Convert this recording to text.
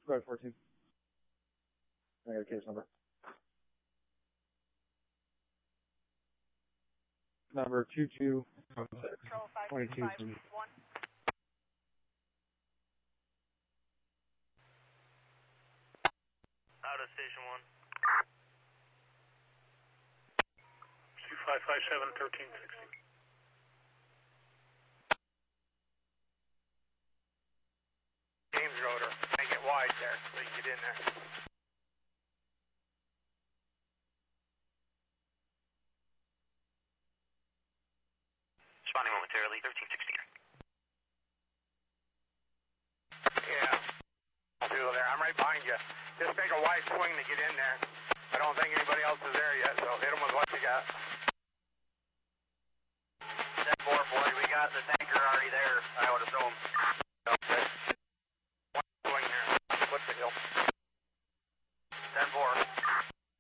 Go ahead, 14. I got a case number. Number 22. 22. Out of station 1. 2557 1360. James Rotor, make it wide there so you can get in there. Responding momentarily, 1360. Yeah, I'll do there. I'm right behind you. Just take a wide swing to get in there. I don't think anybody else is there yet, so hit them with what you got. 10-4, boy, we got the tanker already there, I would assume. Okay. One swing there, foot the hill. 10-4.